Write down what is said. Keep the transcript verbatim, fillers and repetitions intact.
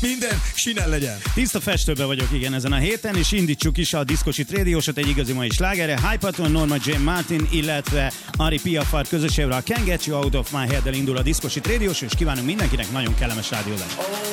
Minden sinen legyen. Tiszta festőbe vagyok, igen, ezen a héten, és indítsuk is a Diszkosit rádiósot egy igazi mai slágerre. Hypaton, Norma J. Martin, illetve Ari Piafar közösével a Can't Get You Out of My Head-del indul a Diszkosit rádiós, és kívánunk mindenkinek nagyon kellemes rádiózást.